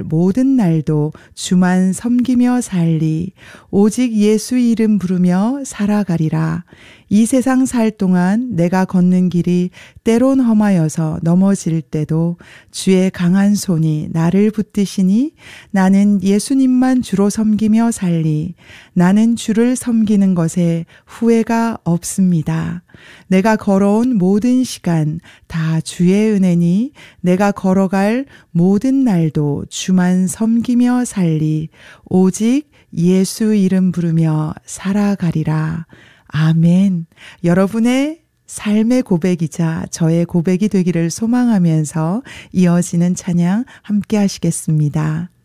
모든 날도 주만 섬기며 살리. 오직 예수 이름 부르며 살아가리라. 이 세상 살 동안 내가 걷는 길이 때론 험하여서 넘어질 때도 주의 강한 손이 나를 붙드시니 나는 예수님만 주로 섬기며 살리. 나는 주를 섬기는 것에 후회가 없습니다. 내가 걸어온 모든 시간 다 주의 은혜니 내가 걸어갈 모든 날도 주만 섬기며 살리. 오직 예수 이름 부르며 살아가리라. 아멘. 여러분의 삶의 고백이자 저의 고백이 되기를 소망하면서 이어지는 찬양 함께 하시겠습니다.